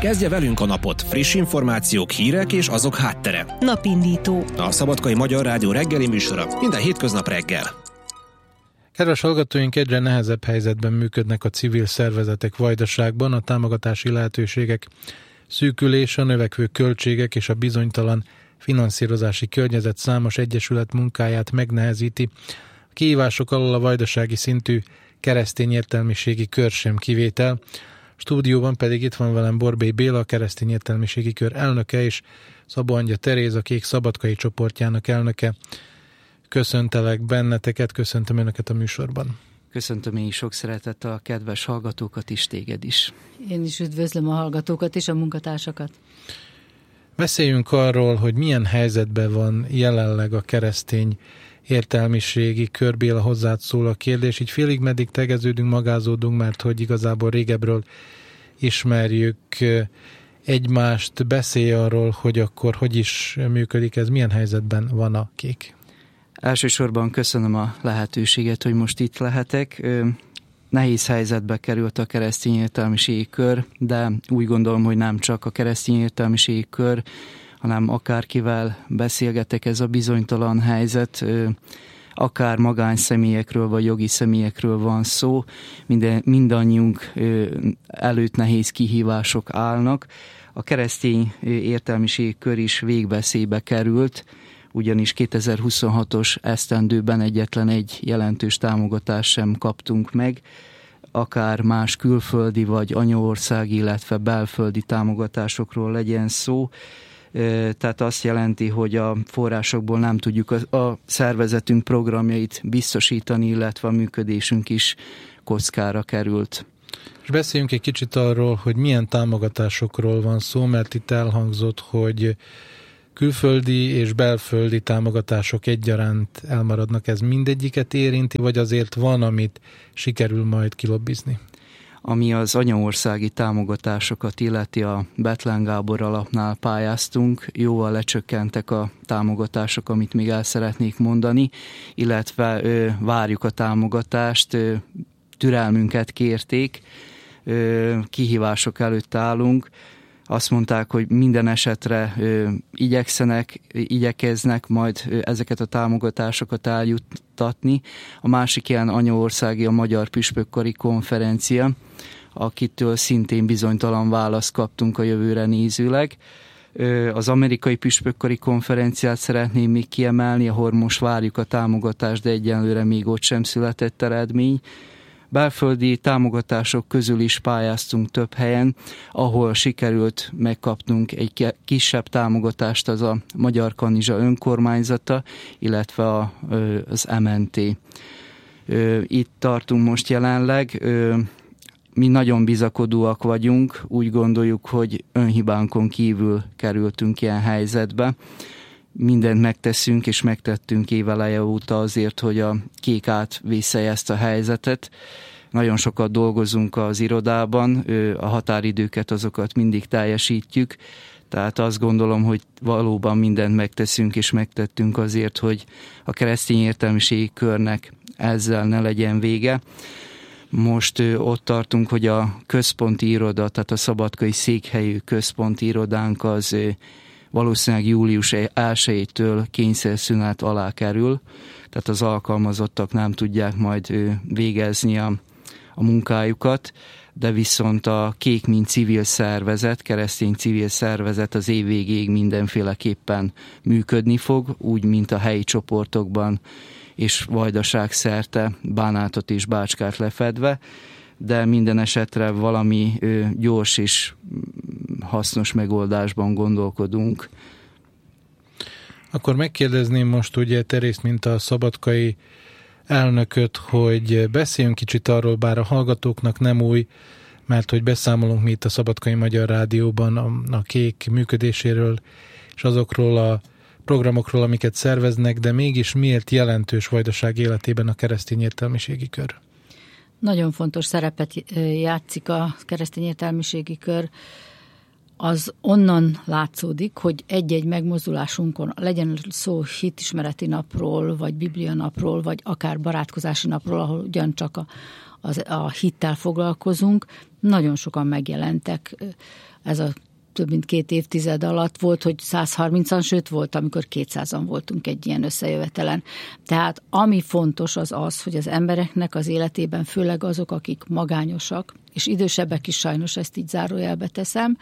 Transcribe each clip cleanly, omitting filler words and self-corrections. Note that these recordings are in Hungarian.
Kezdje velünk a napot, friss információk, hírek és azok háttere. Napindító. A Szabadkai Magyar Rádió reggeli műsora minden hétköznap reggel. Kedves hallgatóink, egyre nehezebb helyzetben működnek a civil szervezetek Vajdaságban, a támogatási lehetőségek szűkülése, a növekvő költségek és a bizonytalan finanszírozási környezet számos egyesület munkáját megnehezíti. A kihívások alól a vajdasági szintű keresztény értelmiségi kör sem kivétel. A stúdióban pedig itt van velem Borbély Béla, a keresztény értelmiségi kör elnöke, és Szabó Angya Teréz, a Kék Szabadkai csoportjának elnöke. Köszöntelek benneteket, köszöntöm önöket a műsorban. Köszöntöm én is sok szeretettel a kedves hallgatókat is, téged is. Én is üdvözlöm a hallgatókat és a munkatársakat. Beszéljünk arról, hogy milyen helyzetben van jelenleg a keresztény értelmiségi kör. Béla, hozzád szól a kérdés. Így félig meddig tegeződünk, magázódunk, mert hogy igazából régebről ismerjük egymást. Beszélj arról, hogy akkor hogy is működik ez, milyen helyzetben van a Kék. Elsősorban köszönöm a lehetőséget, hogy most itt lehetek. Nehéz helyzetbe került a keresztény értelmiségi kör, de úgy gondolom, hogy nem csak a keresztény értelmiségi kör, hanem akárkivel beszélgetek, ez a bizonytalan helyzet, akár magánszemélyekről vagy jogi személyekről van szó, mindannyiunk előtt nehéz kihívások állnak. A keresztény értelmiségi kör is végveszélybe került, ugyanis 2026-os esztendőben egyetlen egy jelentős támogatást sem kaptunk meg, akár más külföldi vagy anyaországi, illetve belföldi támogatásokról legyen szó. Tehát azt jelenti, hogy a forrásokból nem tudjuk a szervezetünk programjait biztosítani, illetve a működésünk is kockára került. És beszéljünk egy kicsit arról, hogy milyen támogatásokról van szó, mert itt elhangzott, hogy külföldi és belföldi támogatások egyaránt elmaradnak. Ez mindegyiket érinti, vagy azért van, amit sikerül majd kilobbizni? Ami az anyaországi támogatásokat illeti, a Bethlen Gábor alapnál pályáztunk, jóval lecsökkentek a támogatások, amit még el szeretnék mondani, illetve várjuk a támogatást, türelmünket kérték, kihívások előtt állunk. Azt mondták, hogy minden esetre igyekeznek majd ezeket a támogatásokat eljuttatni. A másik ilyen anyaországi a Magyar Püspökkari Konferencia, akitől szintén bizonytalan választ kaptunk a jövőre nézőleg. Az Amerikai Püspökkari Konferenciát szeretném még kiemelni, ahol most várjuk a támogatást, de egyenlőre még ott sem született eredmény. Belföldi támogatások közül is pályáztunk több helyen, ahol sikerült megkapnunk egy kisebb támogatást, az a Magyar Kanizsa önkormányzata, illetve az MNT. Itt tartunk most jelenleg. Mi nagyon bizakodóak vagyunk, úgy gondoljuk, hogy önhibánkon kívül kerültünk ilyen helyzetbe. Mindent megteszünk és megtettünk éveleje óta azért, hogy a Kék átvészelje ezt a helyzetet. Nagyon sokat dolgozunk az irodában, a határidőket azokat mindig teljesítjük, tehát azt gondolom, hogy valóban mindent megteszünk és megtettünk azért, hogy a keresztény értelmiségi körnek ezzel ne legyen vége. Most ott tartunk, hogy a központi iroda, tehát a szabadkai székhelyű központi irodánk az valószínűleg július 1-től kényszerszünet alá kerül, tehát az alkalmazottak nem tudják majd végezni a munkájukat, de viszont a Kék, mint civil szervezet, keresztény civil szervezet az év végéig mindenféleképpen működni fog, úgy, mint a helyi csoportokban és Vajdaság szerte, Bánátot és Bácskát lefedve, de minden esetre valami gyors és hasznos megoldásban gondolkodunk. Akkor megkérdezném most ugye Terészt, mint a szabadkai elnököt, hogy beszéljünk kicsit arról, bár a hallgatóknak nem új, mert hogy beszámolunk mi itt a Szabadkai Magyar Rádióban a Kék működéséről, és azokról a programokról, amiket szerveznek, de mégis miért jelentős Vajdaság életében a keresztény értelmiségi kör? Nagyon fontos szerepet játszik a keresztény értelmiségi kör az onnan látszódik, hogy egy-egy megmozdulásunkon, legyen szó hitismereti napról, vagy Biblia napról, vagy akár barátkozási napról, ahol ugyancsak a hittel foglalkozunk, nagyon sokan megjelentek. Ez a több mint 2 évtized alatt volt, hogy 130-an, sőt volt, amikor 200-an voltunk egy ilyen összejövetelen. Tehát ami fontos az, hogy az embereknek az életében, főleg azok, akik magányosak, és idősebbek is sajnos, ezt így zárójelbe teszem,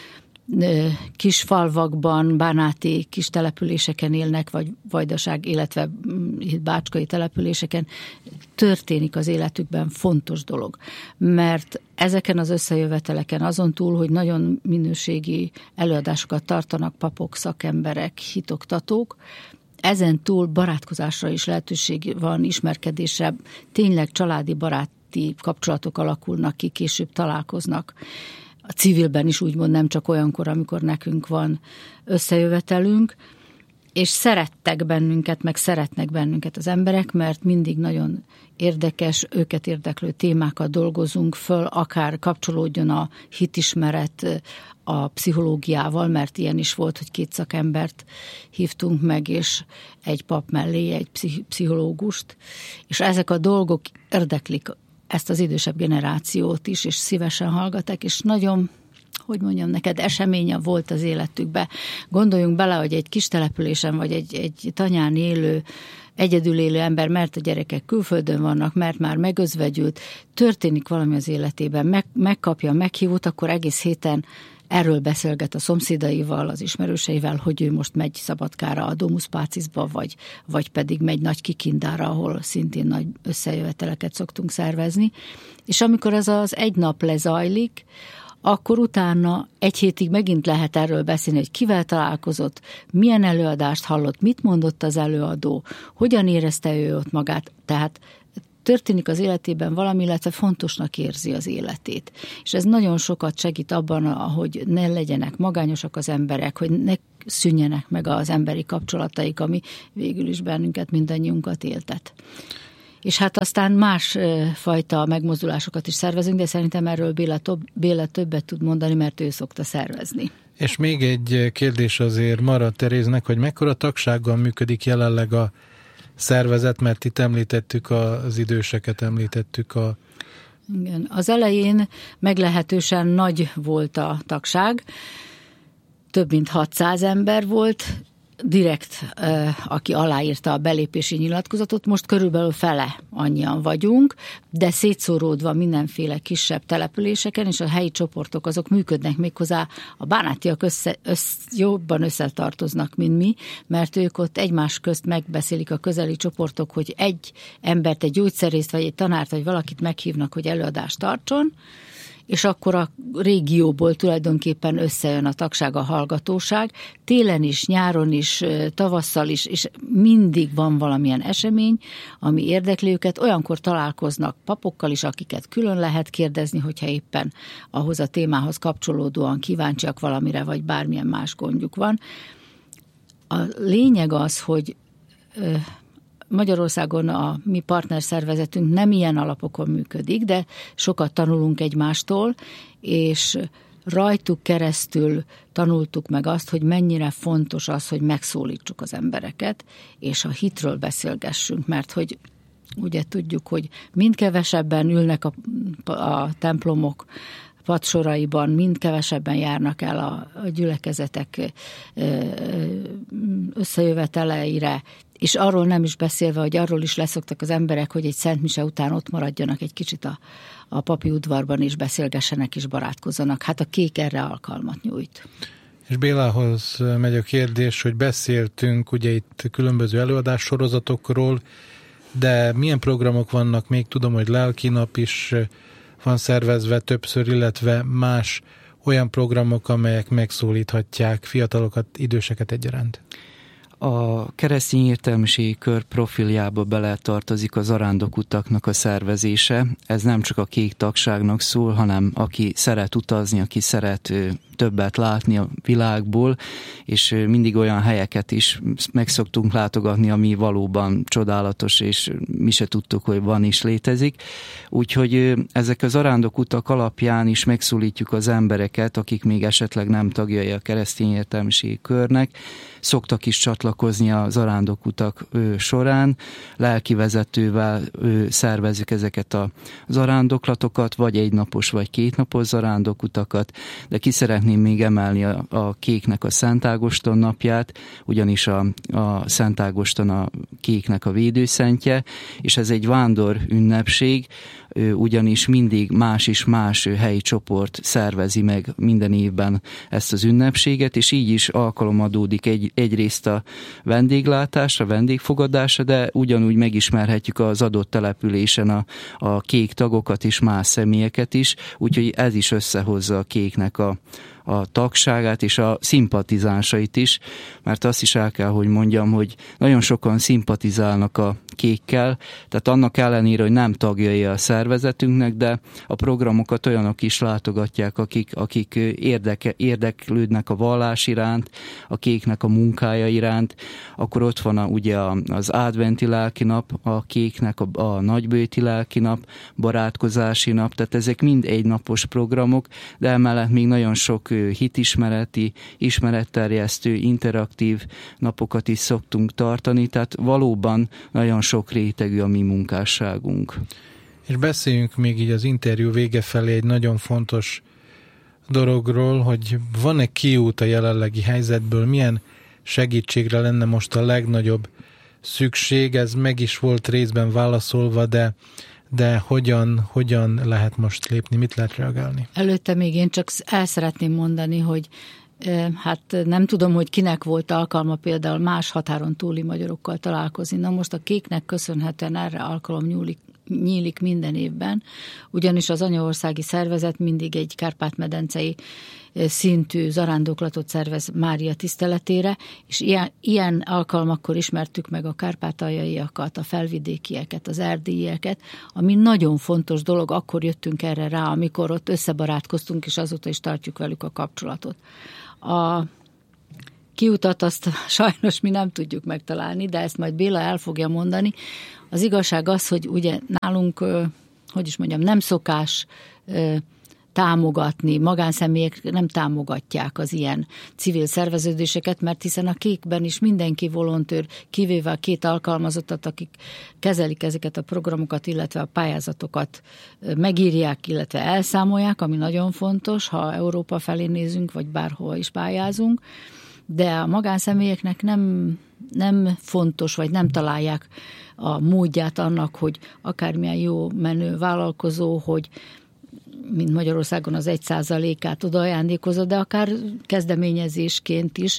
kis falvakban, bánáti kis településeken élnek, vagy Vajdaság, illetve bácskai településeken, történik az életükben fontos dolog. Mert ezeken az összejöveteleken azon túl, hogy nagyon minőségi előadásokat tartanak papok, szakemberek, hitoktatók, ezen túl barátkozásra is lehetőség van, ismerkedésre, tényleg családi, baráti kapcsolatok alakulnak ki, később találkoznak. A civilben is úgymond, nem csak olyankor, amikor nekünk van összejövetelünk, és szerettek bennünket, meg szeretnek bennünket az emberek, mert mindig nagyon érdekes, őket érdeklő témákat dolgozunk föl, akár kapcsolódjon a hitismeret a pszichológiával, mert ilyen is volt, hogy 2 szakembert hívtunk meg, és egy pap mellé egy pszichológust, és ezek a dolgok érdeklik ezt az idősebb generációt is, és szívesen hallgatták, és nagyon, hogy mondjam neked, eseménye volt az életükbe. Gondoljunk bele, hogy egy kis településen, vagy egy tanyán élő, egyedül élő ember, mert a gyerekek külföldön vannak, mert már megözvegyült, történik valami az életében, megkapja a meghívót, akkor egész héten erről beszélget a szomszédaival, az ismerőseivel, hogy ő most megy Szabadkára a Domus Pácisba, vagy pedig megy Nagy-Kikindára, ahol szintén nagy összejöveteleket szoktunk szervezni. És amikor ez az egy nap lezajlik, akkor utána egy hétig megint lehet erről beszélni, hogy kivel találkozott, milyen előadást hallott, mit mondott az előadó, hogyan érezte ő ott magát. Tehát történik az életében valami, illetve fontosnak érzi az életét. És ez nagyon sokat segít abban, hogy ne legyenek magányosak az emberek, hogy ne szűnjenek meg az emberi kapcsolataik, ami végül is bennünket, mindannyiunkat éltet. És hát aztán más fajta megmozdulásokat is szervezünk, de szerintem erről Béla többet tud mondani, mert ő szokta szervezni. És még egy kérdés azért maradt Teréznek, hogy mekkora tagsággal működik jelenleg a szervezet, mert itt említettük az időseket, említettük Igen, az elején meglehetősen nagy volt a tagság, több mint 600 ember volt, direkt, aki aláírta a belépési nyilatkozatot, most körülbelül fele annyian vagyunk, de szétszóródva mindenféle kisebb településeken, és a helyi csoportok azok működnek, méghozzá a bánátiak jobban összetartoznak, mint mi, mert ők ott egymás közt megbeszélik a közeli csoportok, hogy egy embert, egy gyógyszerészt, vagy egy tanárt, vagy valakit meghívnak, hogy előadást tartson, és akkor a régióból tulajdonképpen összejön a tagság, a hallgatóság, télen is, nyáron is, tavasszal is, és mindig van valamilyen esemény, ami érdekli őket, olyankor találkoznak papokkal is, akiket külön lehet kérdezni, hogyha éppen ahhoz a témához kapcsolódóan kíváncsiak valamire, vagy bármilyen más gondjuk van. A lényeg az, hogy Magyarországon a mi partnerszervezetünk nem ilyen alapokon működik, de sokat tanulunk egymástól, és rajtuk keresztül tanultuk meg azt, hogy mennyire fontos az, hogy megszólítsuk az embereket, és a hitről beszélgessünk, mert hogy ugye tudjuk, hogy mind kevesebben ülnek a templomok padsoraiban, mind kevesebben járnak el a gyülekezetek összejöveteleire, és arról nem is beszélve, hogy arról is leszoktak az emberek, hogy egy szentmise után ott maradjanak egy kicsit a papi udvarban, és beszélgessenek és barátkozzanak. Hát a kék erre alkalmat nyújt. És Bélához megy a kérdés, hogy beszéltünk ugye itt különböző előadássorozatokról, de milyen programok vannak még? Tudom, hogy lelkinap is van szervezve többször, illetve más olyan programok, amelyek megszólíthatják fiatalokat, időseket egyaránt. A keresztény értelmiségi kör profiljába beletartozik az arándokutaknak a szervezése. Ez nem csak a kék tagságnak szól, hanem aki szeret utazni, aki szeret többet látni a világból, és mindig olyan helyeket is meg szoktunk látogatni, ami valóban csodálatos, és mi se tudtuk, hogy van is létezik. Úgyhogy ezek az zarándokutak alapján is megszólítjuk az embereket, akik még esetleg nem tagjai a keresztény értelmiségi körnek, szoktak is csatlakozni a zarándokutak során, lelkivezetővel szervezzük ezeket a zarándoklatokat, vagy egynapos, vagy kétnapos zarándokutakat, de ki szeretném még emelni a kéknek a Szent Ágoston napját, ugyanis a Szent Ágoston a kéknek a védőszentje, és ez egy vándor ünnepség, ugyanis mindig más és más helyi csoport szervezi meg minden évben ezt az ünnepséget, és így is alkalom adódik egyrészt a vendéglátásra, vendégfogadásra, de ugyanúgy megismerhetjük az adott településen a kék tagokat és más személyeket is, úgyhogy ez is összehozza a kéknek a tagságát és a szimpatizánsait is, mert azt is el kell, hogy mondjam, hogy nagyon sokan szimpatizálnak a kékkel, tehát annak ellenére, hogy nem tagjai a szervezetünknek, de a programokat olyanok is látogatják, akik érdeklődnek a vallás iránt, a kéknek a munkája iránt, akkor ott van ugye az adventi lelkinap, a kéknek a nagybőti lelkinap, barátkozási nap, tehát ezek mind egynapos programok, de emellett még nagyon sok hitismereti, ismeretterjesztő, interaktív napokat is szoktunk tartani, tehát valóban nagyon sok rétegű a mi munkásságunk. És beszéljünk még így az interjú vége felé egy nagyon fontos dologról, hogy van-e kiút a jelenlegi helyzetből, milyen segítségre lenne most a legnagyobb szükség, ez meg is volt részben válaszolva, de hogyan lehet most lépni, mit lehet reagálni? Előtte még én csak el szeretném mondani, hogy hát nem tudom, hogy kinek volt alkalma például más határon túli magyarokkal találkozni. Na most a kéknek köszönhetően erre alkalom nyílik minden évben, ugyanis az anyaországi szervezet mindig egy kárpát-medencei szintű zarándoklatot szervez Mária tiszteletére, és ilyen alkalmakkor ismertük meg a kárpátaljaiakat, a felvidékieket, az erdélyieket, ami nagyon fontos dolog, akkor jöttünk erre rá, amikor ott összebarátkoztunk, és azóta is tartjuk velük a kapcsolatot. A kiutat azt sajnos mi nem tudjuk megtalálni, de ezt majd Béla el fogja mondani. Az igazság az, hogy ugye nálunk, nem szokás támogatni, magánszemélyek nem támogatják az ilyen civil szerveződéseket, mert hiszen a kékben is mindenki volontőr, kivéve a 2 alkalmazottat, akik kezelik ezeket a programokat, illetve a pályázatokat megírják, illetve elszámolják, ami nagyon fontos, ha Európa felé nézünk, vagy bárhol is pályázunk, de a magánszemélyeknek nem fontos, vagy nem találják a módját annak, hogy akármilyen jó menő vállalkozó, hogy mint Magyarországon az 1%-át oda ajándékozza, de akár kezdeményezésként is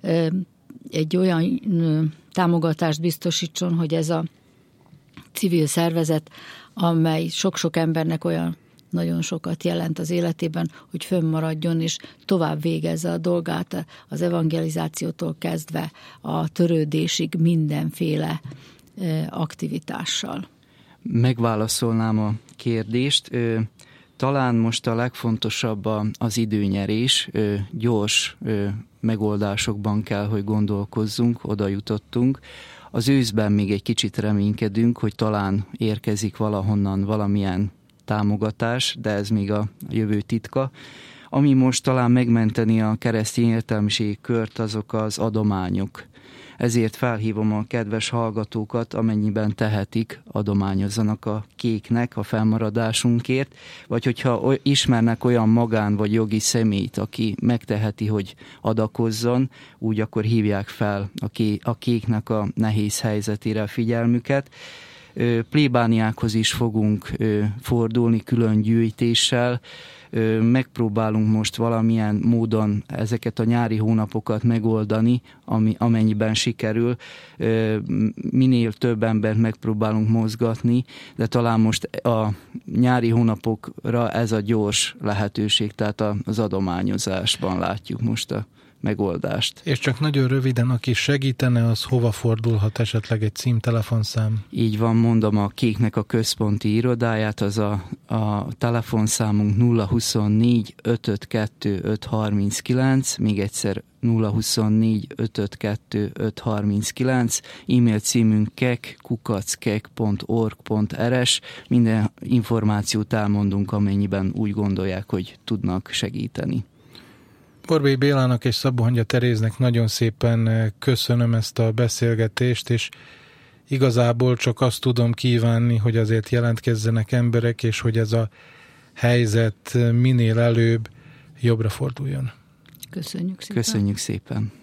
egy olyan támogatást biztosítson, hogy ez a civil szervezet, amely sok-sok embernek olyan nagyon sokat jelent az életében, hogy fönnmaradjon és tovább végezze a dolgát az evangelizációtól kezdve a törődésig mindenféle aktivitással. Megválaszolnám a kérdést. Talán most a legfontosabb az időnyerés, gyors megoldásokban kell, hogy gondolkozzunk, oda jutottunk. Az őszben még egy kicsit reménykedünk, hogy talán érkezik valahonnan valamilyen támogatás, de ez még a jövő titka. Ami most talán megmenteni a keresztény értelmiségi kört, azok az adományok. Ezért felhívom a kedves hallgatókat, amennyiben tehetik, adományozzanak a kéknek a fennmaradásunkért, vagy hogyha ismernek olyan magán vagy jogi személyt, aki megteheti, hogy adakozzon, úgy akkor hívják fel a kéknek a nehéz helyzetére a figyelmüket. Plébániákhoz is fogunk fordulni külön gyűjtéssel, megpróbálunk most valamilyen módon ezeket a nyári hónapokat megoldani, amennyiben sikerül. Minél több embert megpróbálunk mozgatni, de talán most a nyári hónapokra ez a gyors lehetőség, tehát az adományozásban látjuk most a megoldást. És csak nagyon röviden, aki segítene, az hova fordulhat, esetleg egy címtelefonszám? Így van, mondom a Kéknek a központi irodáját, az a telefonszámunk 024 552 539, még egyszer 024 552 539, e-mail címünk kek@kek.org.rs, minden információt elmondunk, amennyiben úgy gondolják, hogy tudnak segíteni. Borbély Bélának és Szabó Teréznek nagyon szépen köszönöm ezt a beszélgetést, és igazából csak azt tudom kívánni, hogy azért jelentkezzenek emberek, és hogy ez a helyzet minél előbb jobbra forduljon. Köszönjük szépen. Köszönjük szépen.